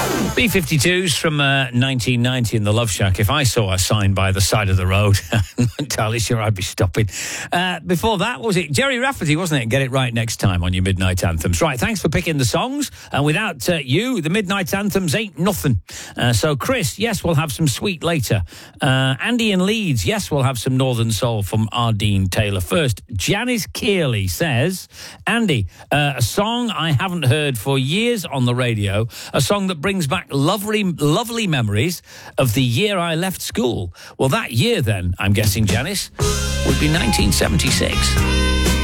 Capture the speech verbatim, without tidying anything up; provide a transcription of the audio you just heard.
B fifty-twos from uh, nineteen ninety in the Love Shack. If I saw a sign by the side of the road, I'm not entirely sure I'd be stopping. Uh, before that, was it Jerry Rafferty, wasn't it? Get it right next time on your Midnight Anthems. Right, thanks for picking the songs. And without uh, you, the Midnight Anthems ain't nothing. Uh, so, Chris, yes, we'll have some Sweet later. Uh, Andy in Leeds, yes, we'll have some Northern Soul from Ardeen Taylor. First, Janice Kearley says, Andy, uh, a song I haven't heard for years on the radio, a song that brings back lovely, lovely memories of the year I left school. Well, that year then, I'm guessing, Janice, would be nineteen seventy-six.